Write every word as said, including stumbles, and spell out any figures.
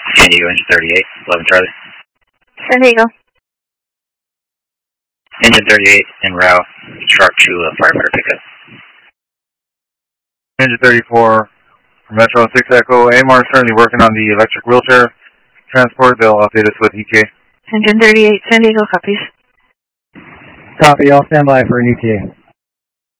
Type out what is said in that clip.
San Diego, engine thirty-eight, eleven Charlie. San Diego. Engine thirty-eight, en route, Shark to a firefighter pickup. Engine thirty-four, from Metro six Echo. A M R is currently working on the electric wheelchair transport. They'll update us with E T A. Engine thirty-eight, San Diego, copies. Copy, I'll stand by for an E T A.